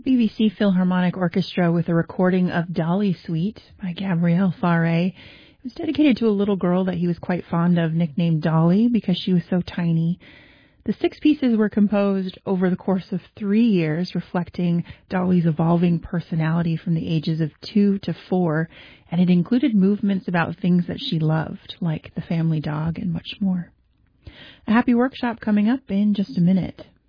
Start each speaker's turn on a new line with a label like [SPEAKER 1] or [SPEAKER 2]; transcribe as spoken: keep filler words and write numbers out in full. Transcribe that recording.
[SPEAKER 1] B B C Philharmonic Orchestra with a recording of Dolly Suite by Gabriel Fauré. It was dedicated to a little girl that he was quite fond of, nicknamed Dolly, because she was so tiny. The six pieces were composed over the course of three years, reflecting Dolly's evolving personality from the ages of two to four, and it included movements about things that she loved, like the family dog and much more. A happy workshop coming up in just a minute.